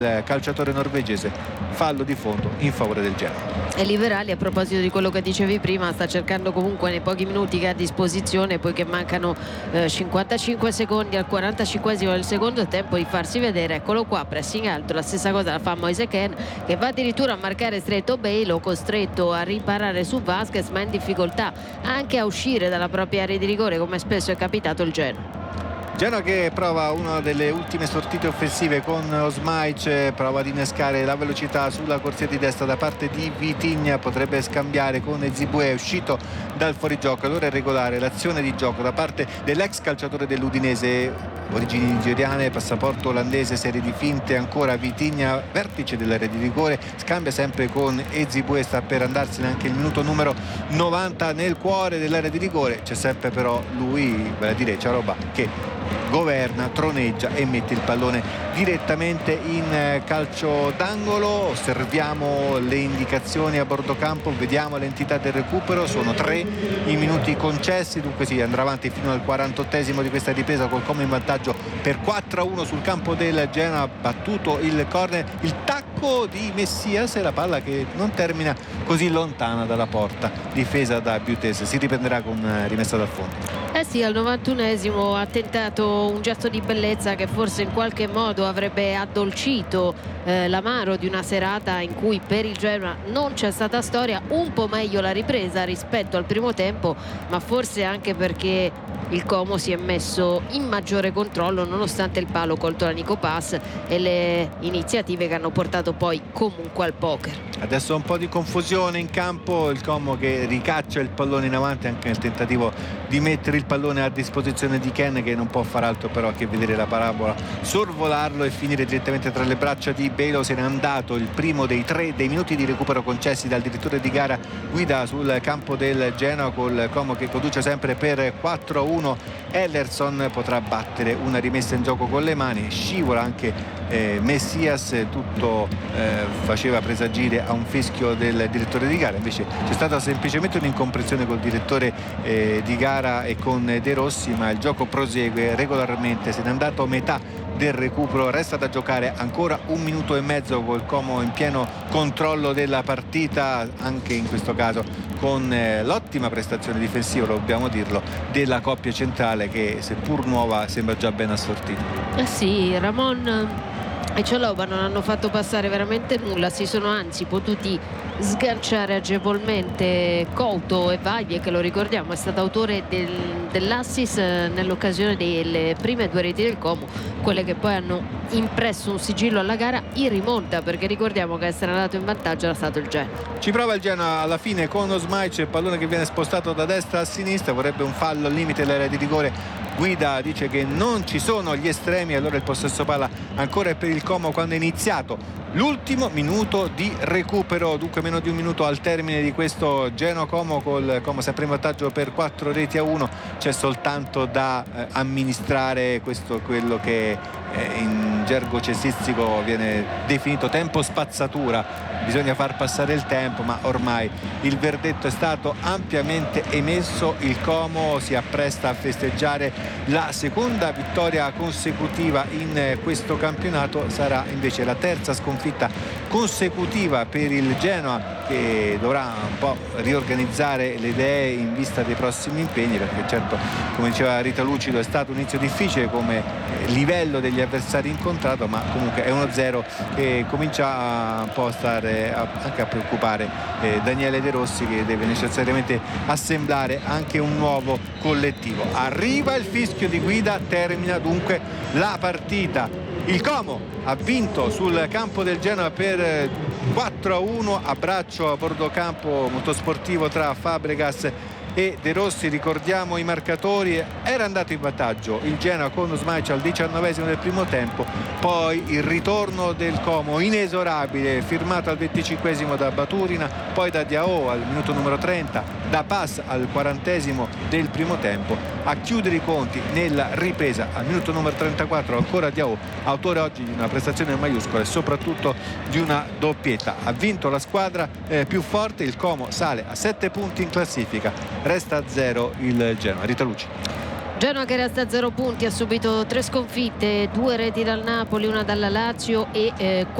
il calciatore norvegese, fallo di fondo in favore del Genoa. E Liverali, a proposito di quello che dicevi prima, sta cercando comunque nei pochi minuti che ha a disposizione, poiché mancano 55 secondi al 45esimo del secondo tempo, di farsi vedere. Eccolo qua, pressing alto, la stessa cosa la fa Moise Kean, che va addirittura a marcare stretto Bale, costretto a riparare su Vasquez, ma in difficoltà anche a uscire dalla propria area di rigore, come spesso è capitato il Genoa. Genoa che prova una delle ultime sortite offensive con Osmaic, prova ad innescare la velocità sulla corsia di destra da parte di Vitinha, potrebbe scambiare con Ezibue, è uscito dal fuorigioco. Allora è regolare l'azione di gioco da parte dell'ex calciatore dell'Udinese, origini nigeriane, passaporto olandese, serie di finte. Ancora Vitinha, vertice dell'area di rigore, scambia sempre con Ezibue, sta per andarsene anche il minuto numero 90 nel cuore dell'area di rigore. C'è sempre però lui, vale a dire Ciaroba, che governa, troneggia e mette il pallone direttamente in calcio d'angolo. Osserviamo le indicazioni a bordo campo, vediamo l'entità del recupero, sono 3 i minuti concessi, dunque si andrà avanti fino al 48esimo di questa ripresa col Como in vantaggio per 4-1 sul campo del Genoa. Battuto il corner, il tacco di Messias e la palla che non termina così lontana dalla porta difesa da Biutes, si riprenderà con rimessa dal fondo. Eh sì, al 91esimo ha tentato un gesto di bellezza che forse in qualche modo avrebbe addolcito l'amaro di una serata in cui per il Genoa non c'è stata storia. Un po' meglio la ripresa rispetto al primo tempo, ma forse anche perché il Como si è messo in maggiore controllo nonostante il palo colto da Nico Pass e le iniziative che hanno portato poi comunque al poker. Adesso un po' di confusione in campo, il Como che ricaccia il pallone in avanti anche nel tentativo di mettere il pallone a disposizione di Ken, che non può far altro però che vedere la parabola sorvolarlo e finire direttamente tra le braccia di Belo. Se n'è andato il primo dei 3 dei minuti di recupero concessi dal direttore di gara guida sul campo del Genoa, col Como che conduce sempre per 4-1. Ellerson potrà battere una rimessa in gioco con le mani, scivola anche Messias, tutto faceva presagire a un fischio del direttore di gara, invece c'è stata semplicemente un'incomprensione col direttore di gara e con De Rossi, ma il gioco prosegue regolarmente. Se n'è andato metà del recupero, resta da giocare ancora 1 minuto e mezzo col Como in pieno controllo della partita, anche in questo caso con l'ottima prestazione difensiva, dobbiamo dirlo, della coppia centrale che seppur nuova sembra già ben assortita. Sì, Ramon e Cialoba non hanno fatto passare veramente nulla, si sono anzi potuti sganciare agevolmente Couto e Vaglie, che lo ricordiamo è stato autore dell'assist nell'occasione delle prime 2 reti del Como, quelle che poi hanno impresso un sigillo alla gara in rimonta, perché ricordiamo che essere andato in vantaggio era stato il Genoa. Ci prova il Genoa alla fine con Osmaic, il pallone che viene spostato da destra a sinistra, vorrebbe un fallo al limite dell'area di rigore. Guida dice che non ci sono gli estremi, allora il possesso palla ancora è per il Como quando è iniziato l'ultimo minuto di recupero, dunque meno di 1 minuto al termine di questo Genoa-Como, col Como sempre in vantaggio per 4-1. C'è soltanto da amministrare quello che in gergo cestistico viene definito tempo spazzatura. Bisogna far passare il tempo, ma ormai il verdetto è stato ampiamente emesso. Il Como si appresta a festeggiare la seconda vittoria consecutiva in questo campionato, sarà invece la terza sconfitta consecutiva per il Genoa, che dovrà un po' riorganizzare le idee in vista dei prossimi impegni, perché certo, come diceva Rita Lucido, è stato un inizio difficile come livello degli avversari incontrato, ma comunque è 1-0 che comincia un po' a stare anche a preoccupare Daniele De Rossi, che deve necessariamente assemblare anche un nuovo collettivo. Arriva il fischio di guida, termina dunque la partita. Il Como ha vinto sul campo del Genoa per 4-1, abbraccio a bordo campo molto sportivo tra Fabregas e De Rossi. Ricordiamo i marcatori: era andato in vantaggio il Genoa con Osmaic al 19esimo del primo tempo, poi il ritorno del Como inesorabile firmato al 25esimo da Baturina, poi da Diao al minuto numero 30, da Pass al 40esimo del primo tempo, a chiudere i conti nella ripresa al minuto numero 34 ancora Diao, autore oggi di una prestazione maiuscola e soprattutto di una doppietta. Ha vinto la squadra più forte, il Como sale a 7 punti in classifica, resta a 0 il Genoa. Rita Luci. Genoa che resta a 0 punti, ha subito 3 sconfitte, 2 reti dal Napoli, una dalla Lazio e